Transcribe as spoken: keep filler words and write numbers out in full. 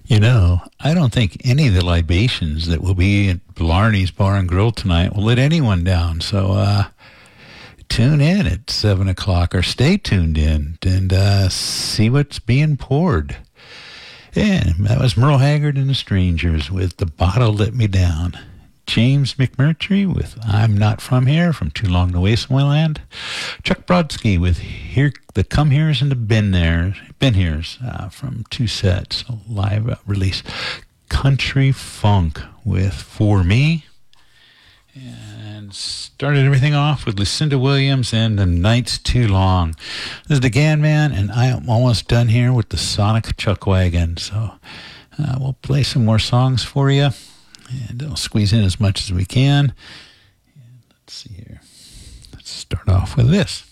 You know, I don't think any of the libations that will be at Blarney's Bar and Grill tonight will let anyone down. So uh, tune in at seven o'clock or stay tuned in and uh, see what's being poured. And that was Merle Haggard and the Strangers with The Bottle Let Me Down. James McMurtry with I'm Not From Here from Too Long to Waste My Land. Chuck Brodsky with Here the Come Heres and the Been There, Been Heres uh, from Two Sets, a live uh, release. Country Funk with For Me. And started everything off with Lucinda Williams and The Night's Too Long. This is the Gan Man, and I am almost done here with the Sonic Chuck Wagon. So uh, we'll play some more songs for you. And I'll squeeze in as much as we can. And let's see here. Let's start off with this.